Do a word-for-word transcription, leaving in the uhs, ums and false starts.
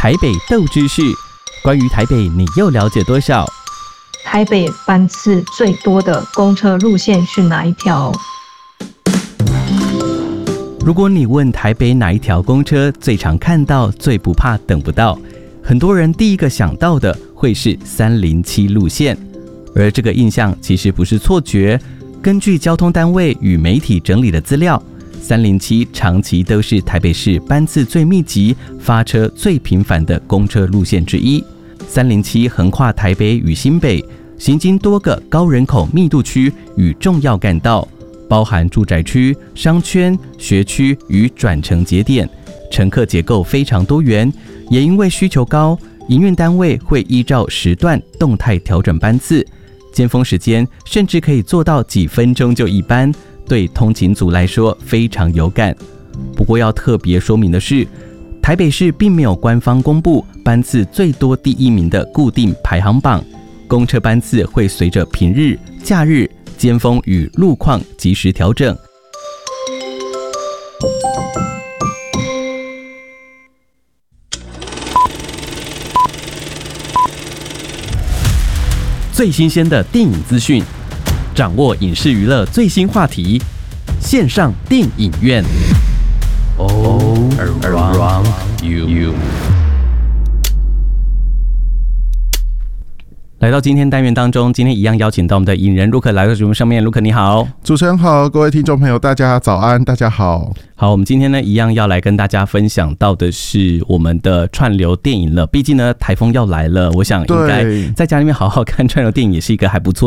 台北斗知识，关于台北你又了解多少？ 台北班次最多的公车路线是哪一条？ 如果你问台北哪一条公车最常看到、最不怕等不到，很多人第一个想到的会是三零七路线。而这个印象其实不是错觉，根据交通单位与媒体整理的资料，三零七长期都是台北市班次最密集、发车最频繁的公车路线之一。三零七横跨台北与新北，行经多个高人口密度区与重要干道，包含住宅区、商圈、学区与转乘节点，乘客结构非常多元。也因为需求高，营运单位会依照时段动态调整班次，尖峰时间甚至可以做到几分钟就一班，对通勤族来说非常有感。不过要特别说明的是，台北市并没有官方公布班次最多第一名的固定排行榜，公车班次会随着平日、假日、尖峰与路况及时调整。最新鲜的电影资讯，掌握影视娱乐最新话题，线上电影院。All around you。来到今天单元当中，今天一样邀请到我们的影人卢可来到节目上面。卢可你好。 主持人好，各位听众朋友大家早安，大家好。 好，我们今天呢一样要来跟大家分享到的是我们的串流电影了。毕竟呢台风要来了，我想应该在家里面好好看串流电影也是一个还不错